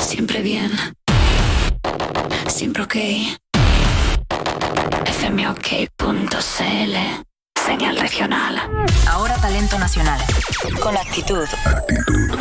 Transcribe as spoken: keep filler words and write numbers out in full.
Siempre bien. Siempre ok. F M O K punto C L. Señal regional. Ahora talento nacional. Con actitud.